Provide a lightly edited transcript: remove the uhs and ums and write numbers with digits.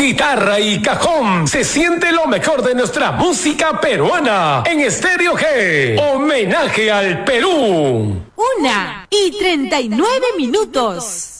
guitarra y cajón se siente lo mejor de nuestra música peruana en Estéreo G. Homenaje al Perú. 1:39.